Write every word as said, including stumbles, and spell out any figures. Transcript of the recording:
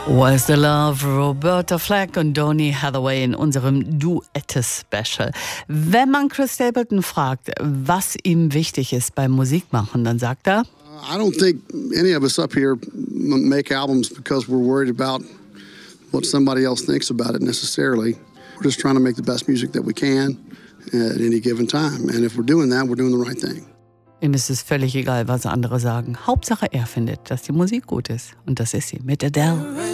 Where's the Love? Roberta Flack und Donny Hathaway in unserem Duette-Special. Wenn man Chris Stapleton fragt, was ihm wichtig ist beim Musikmachen, dann sagt er: I don't think any of us up here make albums because we're worried about what somebody else thinks about it necessarily. We're just trying to make the best music that we can at any given time. And if we're doing that, we're doing the right thing. Ihm ist es völlig egal, was andere sagen. Hauptsache, er findet, dass die Musik gut ist. Und das ist sie mit Adele.